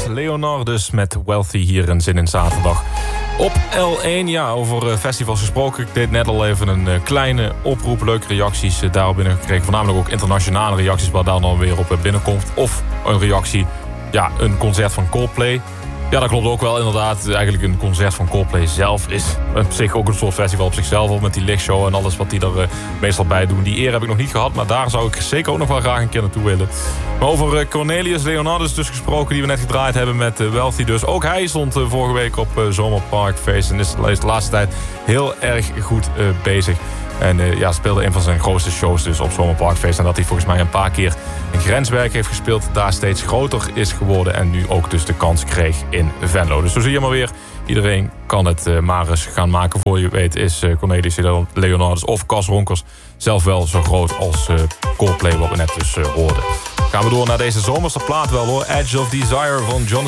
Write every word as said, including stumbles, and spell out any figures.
Leonardus met Wealthy hier in Zin in Zaterdag. Op L één, ja, over festivals gesproken. Ik deed net al even een kleine oproep. Leuke reacties daarop binnengekregen. Voornamelijk ook internationale reacties waar daar dan weer op binnenkomt. Of een reactie, ja, een concert van Coldplay. Ja, dat klopt ook wel inderdaad. Eigenlijk een concert van Coldplay zelf is op zich ook een soort festival op zichzelf. Ook met die lichtshow en alles wat die er uh, meestal bij doen. Die eer heb ik nog niet gehad, maar daar zou ik zeker ook nog wel graag een keer naartoe willen. Maar over uh, Cornelius Leonardus dus gesproken, die we net gedraaid hebben met uh, Wealthy dus. Ook hij stond uh, vorige week op uh, Zomerparkfeest en is de laatste tijd heel erg goed uh, bezig. En uh, ja, speelde een van zijn grootste shows dus op Zomerparkfeest. En dat hij volgens mij een paar keer in Grenswerk heeft gespeeld. Daar steeds groter is geworden. En nu ook dus de kans kreeg in Venlo. Dus zo zie je maar weer. Iedereen kan het uh, maar eens gaan maken. Voor je weet is uh, Cornelius Leonardus of Cas Ronkers zelf wel zo groot als uh, Coldplay wat we net dus uh, hoorden. Gaan we door naar deze zomerse plaat wel hoor. Edge of Desire van Jonathan